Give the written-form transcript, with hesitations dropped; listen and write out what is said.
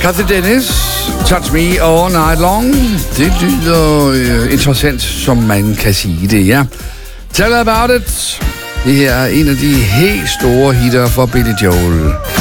Kathy Dennis, Touch Me All Night Long. Det lyder interessant, som man kan sige det, ja. Tell About It. Det her er en af de helt store hitter for Billy Joel.